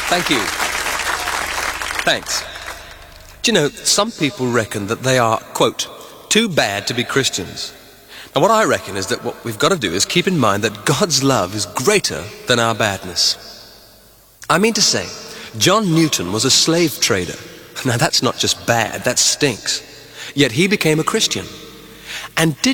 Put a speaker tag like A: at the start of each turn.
A: Thank you. Thanks. Do you know, some people reckon that they are, quote, too bad to be Christians. Now, what I reckon is that what we've got to do is keep in mind that God's love is greater than our badness. I mean to say, John Newton was a slave trader. Now, that's not just bad, that stinks. Yet he became a Christian. And did